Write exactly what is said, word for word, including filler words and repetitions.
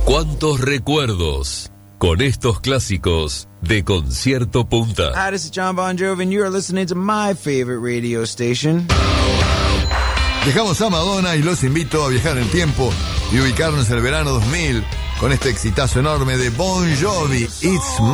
¿Cuántos recuerdos con estos clásicos de Concierto Punta? Hi, this is John Bon Jovi and you are listening to my favorite radio station. Dejamos a Madonna y los invito a viajar en el tiempo y ubicarnos en el verano dos mil con este exitazo enorme de Bon Jovi, It's